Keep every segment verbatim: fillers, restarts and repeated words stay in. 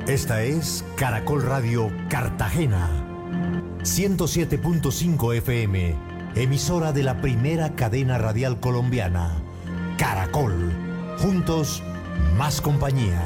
Esta es Caracol Radio Cartagena, ciento siete punto cinco F M, emisora de la primera cadena radial colombiana. Caracol, juntos, más compañía.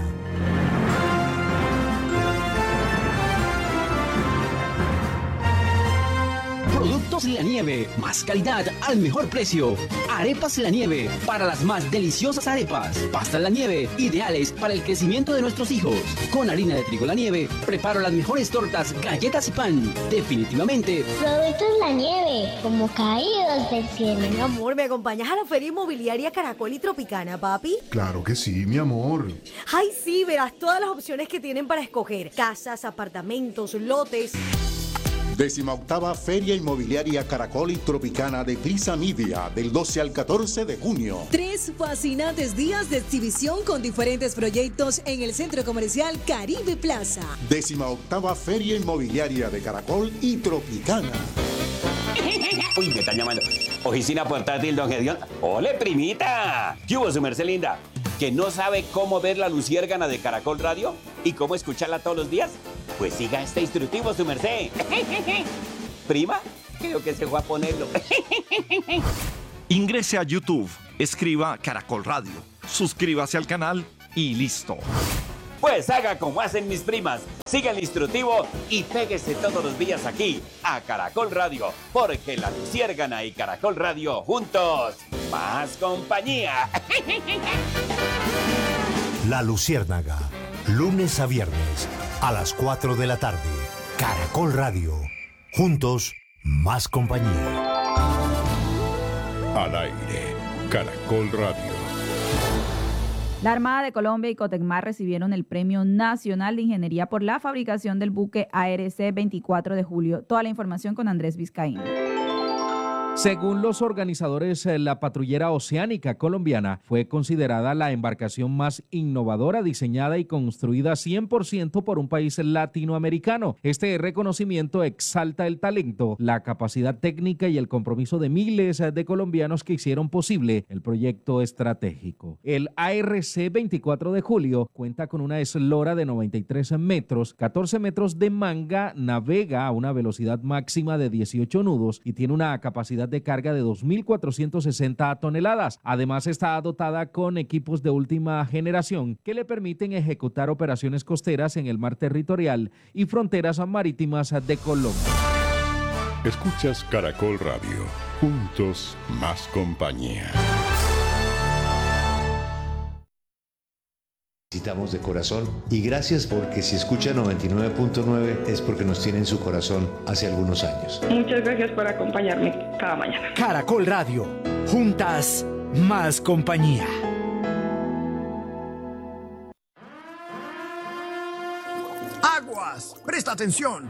Productos La Nieve, más calidad al mejor precio. Arepas La Nieve, para las más deliciosas arepas. Pastas La Nieve, ideales para el crecimiento de nuestros hijos. Con harina de trigo La Nieve, preparo las mejores tortas, galletas y pan. Definitivamente. Productos La Nieve, como caídos del cielo. Mi amor, ¿me acompañas a la Feria Inmobiliaria Caracol y Tropicana, papi? Claro que sí, mi amor. Ay, sí, verás todas las opciones que tienen para escoger. Casas, apartamentos, lotes. Décima octava Feria Inmobiliaria Caracol y Tropicana de Prisa Media, del doce al catorce de junio. Tres fascinantes días de exhibición con diferentes proyectos en el Centro Comercial Caribe Plaza. Décima octava Feria Inmobiliaria de Caracol y Tropicana. Uy, me están llamando. Oficina portátil, don Gedeón. ¡Ole, primita! ¿Qué hubo, su merced linda? ¿Que no sabe cómo ver la luciérgana de Caracol Radio y cómo escucharla todos los días? Pues siga este instructivo, su merced. Prima, creo que se fue a ponerlo. Ingrese a YouTube, escriba Caracol Radio, suscríbase al canal y listo. Pues haga como hacen mis primas, siga el instructivo y péguese todos los días aquí a Caracol Radio, porque la luciérgana y Caracol Radio juntos, más compañía. La Luciérnaga, lunes a viernes a las cuatro de la tarde. Caracol Radio, juntos, más compañía. Al aire, Caracol Radio. La Armada de Colombia y Cotecmar recibieron el Premio Nacional de Ingeniería por la fabricación del buque A R C veinticuatro de julio. Toda la información con Andrés Vizcaíno. Según los organizadores, la patrullera oceánica colombiana fue considerada la embarcación más innovadora, diseñada y construida cien por ciento por un país latinoamericano. Este reconocimiento exalta el talento, la capacidad técnica y el compromiso de miles de colombianos que hicieron posible el proyecto estratégico. El A R C veinticuatro de julio cuenta con una eslora de noventa y tres metros, catorce metros de manga, navega a una velocidad máxima de dieciocho nudos y tiene una capacidad de carga de dos mil cuatrocientas sesenta toneladas. Además, está dotada con equipos de última generación que le permiten ejecutar operaciones costeras en el mar territorial y fronteras marítimas de Colombia. Escuchas Caracol Radio, juntos más compañía. Necesitamos de corazón y gracias porque si escucha noventa y nueve punto nueve es porque nos tiene en su corazón hace algunos años. Muchas gracias por acompañarme cada mañana. Caracol Radio, juntas, más compañía. ¡Aguas! ¡Presta atención!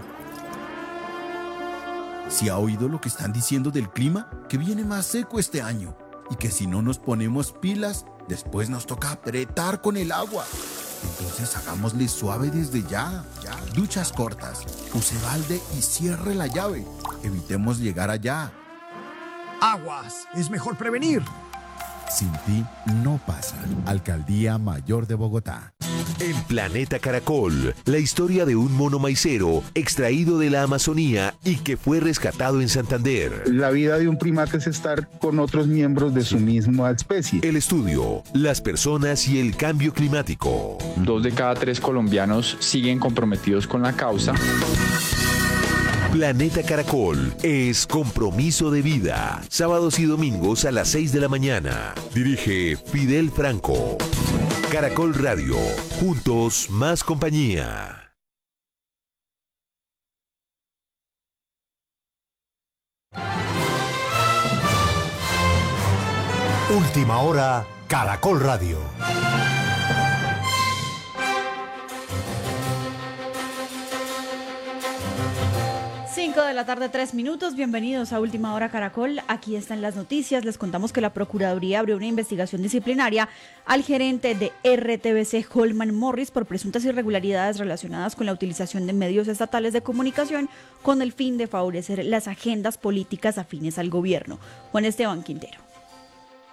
¿Sí ha oído lo que están diciendo del clima? Que viene más seco este año y que si no nos ponemos pilas, después nos toca apretar con el agua. Entonces hagámosle suave desde ya. ya. Duchas cortas, use balde y cierre la llave. Evitemos llegar allá. Aguas, es mejor prevenir. Sin ti no pasa. Alcaldía Mayor de Bogotá. En Planeta Caracol, la historia de un mono maicero extraído de la Amazonía y que fue rescatado en Santander. La vida de un primate es estar con otros miembros de su misma especie. El estudio, las personas y el cambio climático. Dos de cada tres colombianos siguen comprometidos con la causa. Planeta Caracol es compromiso de vida. Sábados y domingos a las seis de la mañana. Dirige Fidel Franco. Caracol Radio. Juntos, más compañía. Última hora, Caracol Radio. cinco de la tarde, tres minutos. Bienvenidos a Última Hora Caracol. Aquí están las noticias. Les contamos que la Procuraduría abrió una investigación disciplinaria al gerente de R T V C, Holman Morris, por presuntas irregularidades relacionadas con la utilización de medios estatales de comunicación con el fin de favorecer las agendas políticas afines al gobierno. Juan Esteban Quintero.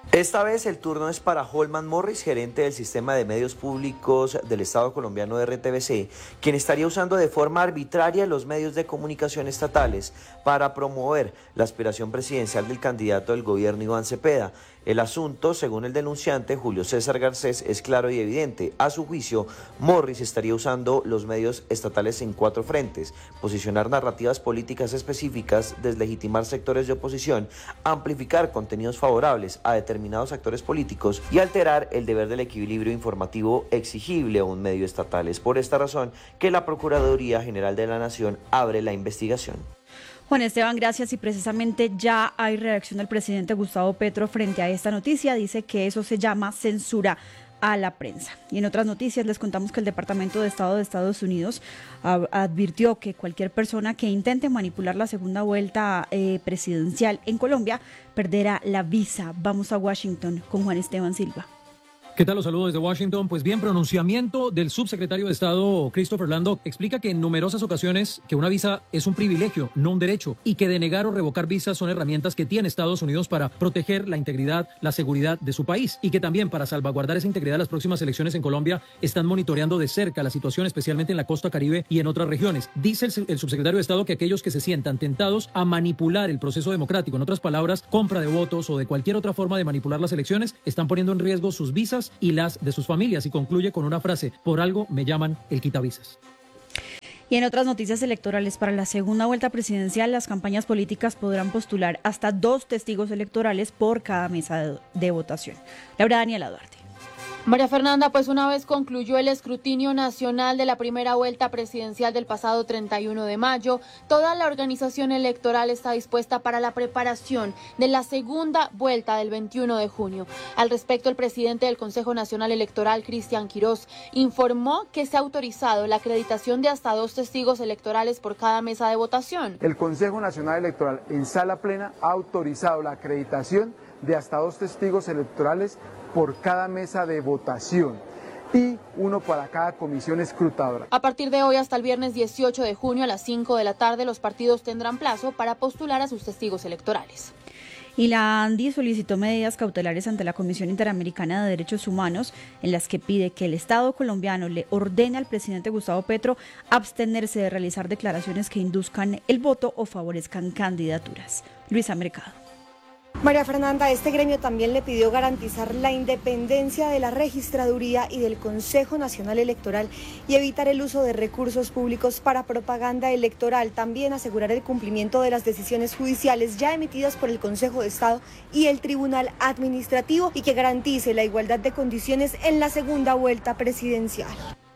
Esta vez el turno es para Holman Morris, gerente del Sistema de Medios Públicos del Estado colombiano de R T V C, quien estaría usando de forma arbitraria los medios de comunicación estatales para promover la aspiración presidencial del candidato del gobierno Iván Cepeda. El asunto, según el denunciante Julio César Garcés, es claro y evidente. A su juicio, Morris estaría usando los medios estatales en cuatro frentes: posicionar narrativas políticas específicas, deslegitimar sectores de oposición, amplificar contenidos favorables a determinados actores políticos y alterar el deber del equilibrio informativo exigible a un medio estatal. Es por esta razón que la Procuraduría General de la Nación abre la investigación. Juan Esteban, gracias. Y precisamente ya hay reacción del presidente Gustavo Petro frente a esta noticia. Dice que eso se llama censura a la prensa. Y en otras noticias les contamos que el Departamento de Estado de Estados Unidos uh, advirtió que cualquier persona que intente manipular la segunda vuelta eh, presidencial en Colombia perderá la visa. Vamos a Washington con Juan Esteban Silva. ¿Qué tal? Los saludos desde Washington. Pues bien, pronunciamiento del subsecretario de Estado, Christopher Landau, explica que en numerosas ocasiones que una visa es un privilegio, no un derecho, y que denegar o revocar visas son herramientas que tiene Estados Unidos para proteger la integridad, la seguridad de su país, y que también para salvaguardar esa integridad las próximas elecciones en Colombia están monitoreando de cerca la situación, especialmente en la costa caribe y en otras regiones. Dice el, el subsecretario de Estado que aquellos que se sientan tentados a manipular el proceso democrático, en otras palabras, compra de votos o de cualquier otra forma de manipular las elecciones, están poniendo en riesgo sus visas y las de sus familias, y concluye con una frase: por algo me llaman el quitavisas. Y en otras noticias electorales, para la segunda vuelta presidencial, las campañas políticas podrán postular hasta dos testigos electorales por cada mesa de, de votación. Laura Daniela Duarte. María Fernanda, pues una vez concluyó el escrutinio nacional de la primera vuelta presidencial del pasado treinta y uno de mayo, toda la organización electoral está dispuesta para la preparación de la segunda vuelta del veintiuno de junio. Al respecto, el presidente del Consejo Nacional Electoral, Cristian Quirós, informó que se ha autorizado la acreditación de hasta dos testigos electorales por cada mesa de votación. El Consejo Nacional Electoral en sala plena ha autorizado la acreditación de hasta dos testigos electorales por cada mesa de votación y uno para cada comisión escrutadora. A partir de hoy hasta el viernes dieciocho de junio a las cinco de la tarde, los partidos tendrán plazo para postular a sus testigos electorales. Y la ANDI solicitó medidas cautelares ante la Comisión Interamericana de Derechos Humanos, en las que pide que el Estado colombiano le ordene al presidente Gustavo Petro abstenerse de realizar declaraciones que induzcan el voto o favorezcan candidaturas. Luisa Mercado. María Fernanda, este gremio también le pidió garantizar la independencia de la Registraduría y del Consejo Nacional Electoral y evitar el uso de recursos públicos para propaganda electoral. También asegurar el cumplimiento de las decisiones judiciales ya emitidas por el Consejo de Estado y el Tribunal Administrativo y que garantice la igualdad de condiciones en la segunda vuelta presidencial.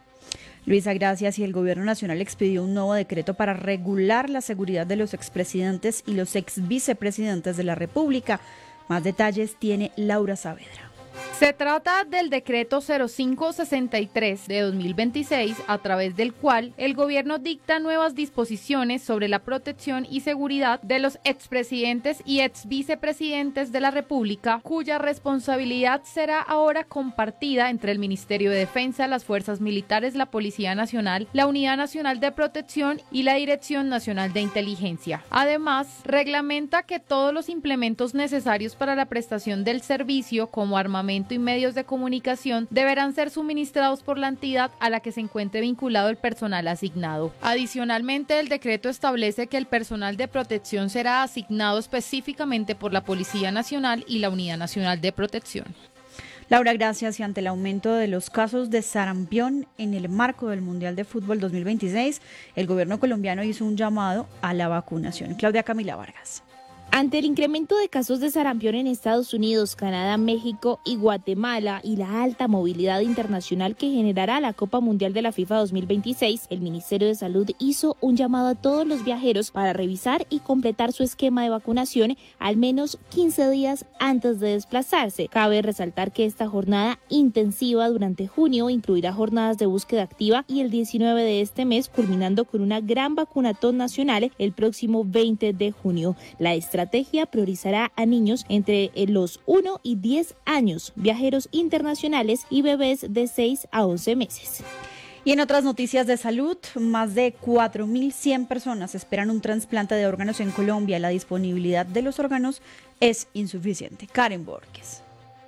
Luisa, gracias. Y el Gobierno Nacional expidió un nuevo decreto para regular la seguridad de los expresidentes y los exvicepresidentes de la República. Más detalles tiene Laura Saavedra. Se trata del decreto cero cinco sesenta y tres de dos mil veintiséis, a través del cual el gobierno dicta nuevas disposiciones sobre la protección y seguridad de los expresidentes y exvicepresidentes de la República, cuya responsabilidad será ahora compartida entre el Ministerio de Defensa, las Fuerzas Militares, la Policía Nacional, la Unidad Nacional de Protección y la Dirección Nacional de Inteligencia. Además, reglamenta que todos los implementos necesarios para la prestación del servicio, como armamento y medios de comunicación, deberán ser suministrados por la entidad a la que se encuentre vinculado el personal asignado. Adicionalmente, el decreto establece que el personal de protección será asignado específicamente por la Policía Nacional y la Unidad Nacional de Protección. Laura, gracias. Y ante el aumento de los casos de sarampión en el marco del Mundial de Fútbol dos mil veintiséis, el gobierno colombiano hizo un llamado a la vacunación. Claudia Camila Vargas. Ante el incremento de casos de sarampión en Estados Unidos, Canadá, México y Guatemala y la alta movilidad internacional que generará la Copa Mundial de la FIFA dos mil veintiséis, el Ministerio de Salud hizo un llamado a todos los viajeros para revisar y completar su esquema de vacunación al menos quince días antes de desplazarse. Cabe resaltar que esta jornada intensiva durante junio incluirá jornadas de búsqueda activa y el diecinueve de este mes, culminando con una gran vacunatón nacional el próximo veinte de junio. La estrategia estrategia priorizará a niños entre los uno y diez años, viajeros internacionales y bebés de seis a once meses. Y en otras noticias de salud, más de cuatro mil cien personas esperan un trasplante de órganos en Colombia. La disponibilidad de los órganos es insuficiente. Karen Borges.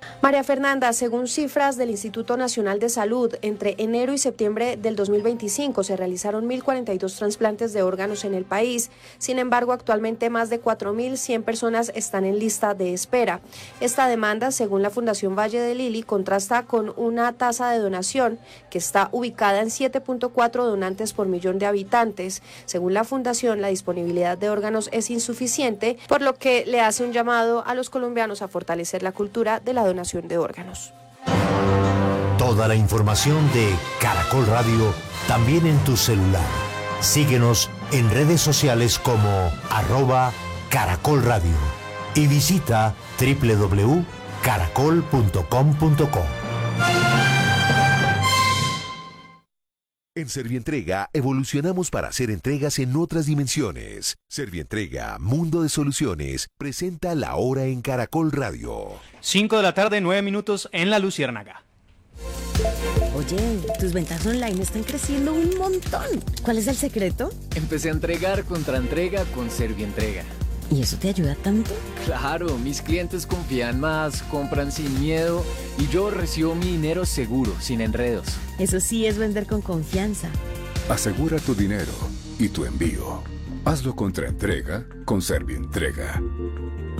María Fernanda, según cifras del Instituto Nacional de Salud, entre enero y septiembre del dos mil veinticinco se realizaron mil cuarenta y dos trasplantes de órganos en el país. Sin embargo, actualmente más de cuatro mil cien personas están en lista de espera. Esta demanda, según la Fundación Valle de Lili, contrasta con una tasa de donación que está ubicada en siete punto cuatro donantes por millón de habitantes. Según la Fundación, la disponibilidad de órganos es insuficiente, por lo que le hace un llamado a los colombianos a fortalecer la cultura de la donación de órganos. Toda la información de Caracol Radio también en tu celular. Síguenos en redes sociales como arroba Caracol Radio y visita doble u doble u doble u punto caracol punto com punto co. En Servientrega evolucionamos para hacer entregas en otras dimensiones. Servientrega, Mundo de Soluciones, presenta La Hora en Caracol Radio. cinco de la tarde, nueve minutos en La Luciérnaga. Oye, tus ventas online están creciendo un montón. ¿Cuál es el secreto? Empecé a entregar contra entrega con Servientrega. ¿Y eso te ayuda tanto? Claro, mis clientes confían más, compran sin miedo y yo recibo mi dinero seguro, sin enredos. Eso sí es vender con confianza. Asegura tu dinero y tu envío. Hazlo contra entrega con Servientrega.